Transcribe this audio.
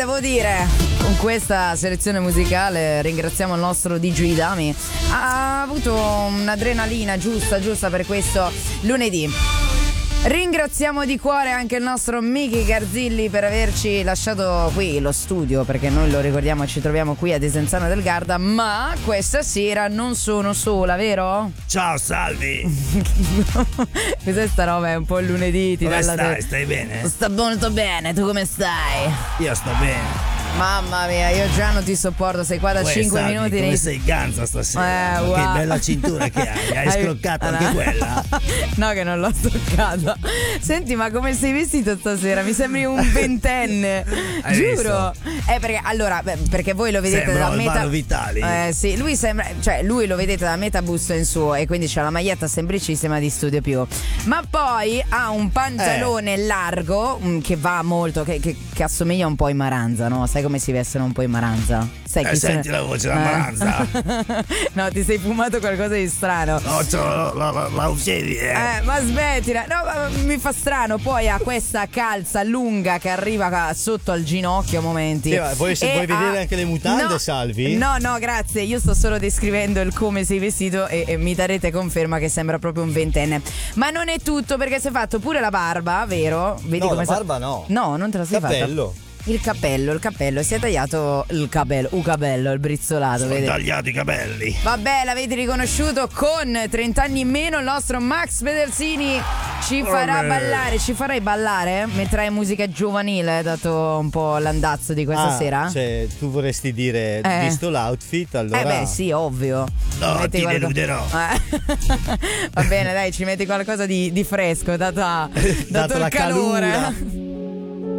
devo dire, con questa selezione musicale ringraziamo il nostro DJ Dami. Ha avuto un'adrenalina giusta per questo lunedì. Ringraziamo di cuore anche il nostro Miki Garzilli per averci lasciato qui lo studio, perché noi lo ricordiamo, ci troviamo qui a Desenzano del Garda, ma questa sera non sono sola, vero? Ciao, salvi. Cos'è sta roba? È un po' il lunedì. Come stai? Stai bene? Sto molto bene, tu come stai? Io sto bene. Mamma mia, io già non ti sopporto, sei qua da 5 Salvi, minuti. Come sei ganza stasera? Wow. Che bella cintura che hai scroccato anche quella? No, che non l'ho stoccata. Senti, ma come sei vestito stasera? Mi sembri un ventenne. Giuro. Perché allora, perché voi lo vedete Sembra da Alvaro Vitali. Sì, lui sembra, cioè lui lo vedete da Metabus in suo, e quindi c'ha la maglietta semplicissima di Studio Più. Ma poi ha un pantalone largo che va molto, che assomiglia un po' in Maranza, no? Sai come si vestono un po' in Maranza? Sai chi senti la voce da Maranza. No, ti sei fumato qualcosa di strano. No, c'ho la uccidi. Ma smettila. No, ma mi fa strano. Poi ha questa calza lunga che arriva sotto al ginocchio a momenti. Sì, vuoi vedere anche le mutande, no, Salvi? No, grazie. Io sto solo descrivendo il come sei vestito e mi darete conferma che sembra proprio un ventenne. Ma non è tutto, perché si è fatto pure la barba, vero? Vedi no, come la barba no. No, non te la sei Cappello. fatta. Il cappello, si è tagliato il cabello, il brizzolato. Sono tagliati i capelli. Vabbè, l'avete riconosciuto, con 30 anni in meno il nostro Max Pedersini ci farà ballare. Ci farai ballare? Metterai musica giovanile, dato un po' l'andazzo di questa sera? Cioè, tu vorresti dire, visto l'outfit, allora... beh, sì, ovvio. No, ti deluderò. Va bene, dai, ci metti qualcosa di fresco, dato la il calore. calura.